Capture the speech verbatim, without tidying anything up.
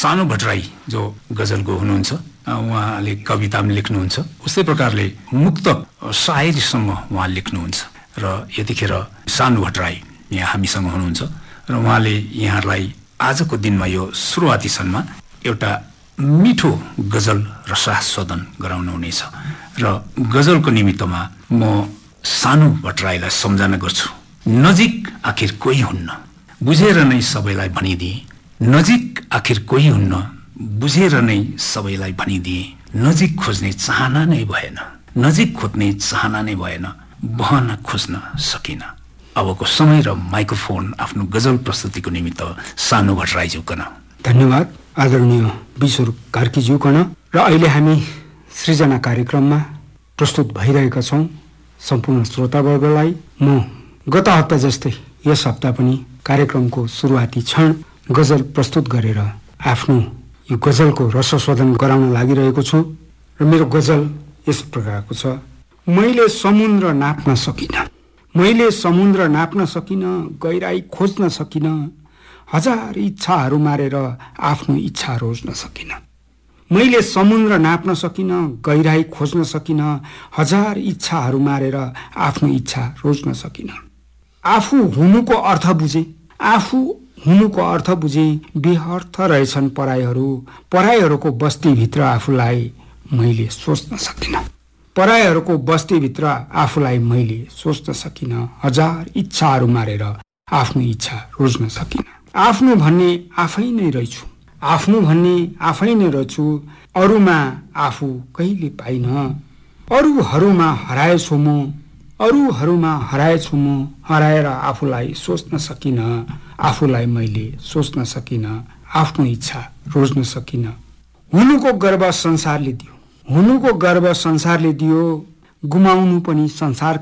सानु भट्टराई जो गजलको हुनुहुन्छ, उहाँले कविता पनि लेख्नुहुन्छ, उस्तै प्रकारले मुक्तक शायरीसम्म उहाँ लेख्नुहुन्छ। र यतिखेर सानु भट्टराई यहाँ हामीसँग हुनुहुन्छ र उहाँले यहाँलाई आजको दिनमा यो सुरुवाती क्षणमा एउटा मिठो गजल रसास्वादन गराउनु हुनेछ। र गजलको निमित्तमा म सानु भट्टराईलाई सम्झना गर्छु। नजिक आखिर कोही हुन्न, बुझेर नै सबैलाई भनिदिए। नजिक आखिर कोही हुन्न, बुझेर नै सबैलाई भनिदिए। नजिक खोज्ने चाहना नै भएन, नजिक खोज्ने चाहना नै भएन, बहन खोज्न सकिन। अबको समय र माइक्रोफोन आफ्नो गजल प्रस्तुतिको निमित्त सानु भट्टराईज्यूकन। धन्यवाद आदरणीय विश्वर कार्कीज्यूकन। र अहिले हामी सृजना कार्यक्रममा प्रस्तुत भइरहेका छौँ। सम्पूर्ण श्रोतावर्गलाई म गत हप्ता जस्तै यस हप्ता पनि कार्यक्रमको सुरुवाती क्षण गजल प्रस्तुत गरेर आफ्नो यो गजलको रसास्वादन गराउन लागिरहेको छु। र मेरो गजल यस प्रकारको छ। मैले समुद्र नाप्न सकिनँ, मैले समुद्र नाप्न सकिनँ, गहिराई खोज्न सकिनँ, हजार इच्छाहरू मारेर आफ्नो इच्छा रोज्न सकिनँ। मैले समुद्र नाप्न सकिनँ, गहिराई खोज्न सकिनँ, हजार इच्छाहरू मारेर आफ्नो इच्छा रोज्न सकिनँ। आफू हुनुको अर्थ बुझे, आफू हुनुको अर्थ बुझे, बेअर्थ रहेछन् पराईहरू। पराईहरूको बस्तीभित्र आफूलाई मैले सोच्न सकिनँ, पराईहरूको बस्तीभित्र आफूलाई मैले सोच्न सकिनँ। हजार इच्छाहरू मारेर आफ्नो इच्छा रोज्न सकिनँ। आफ्नो भन्ने आफै नै रहेछु, आफ्नो भन्ने आफै नै रहेछु, अरूमा आफू कहिले पाइन। अरूहरूमा हराएछु म, अरूहरूमा हराएछु म, हराएर आफूलाई सोच्न सकिनँ, आफूलाई मैले सोच्न सकिनँ, आफ्नो इच्छा रोज्न सकिनँ। हुनुको गर्व संसारले दियो, हुनुको गर्व संसारले दियो, गुमाउनु पनि संसार